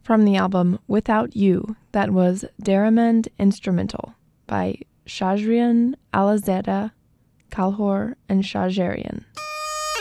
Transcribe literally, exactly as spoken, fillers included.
From the album Without You, that was Daramend Instrumental by Shajrian, Alazeda, Kalhor, and Shajarian.